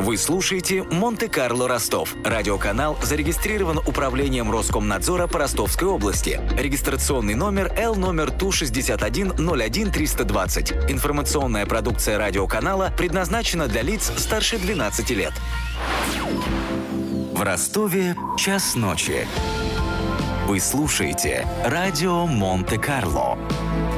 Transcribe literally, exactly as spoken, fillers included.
Вы слушаете «Монте-Карло Ростов». Радиоканал зарегистрирован Управлением Роскомнадзора по Ростовской области. Регистрационный номер Л номер Ту шестьдесят один ноль один триста двадцать. Информационная продукция радиоканала предназначена для лиц старше двенадцати лет. В Ростове час ночи. Вы слушаете радио Монте-Карло.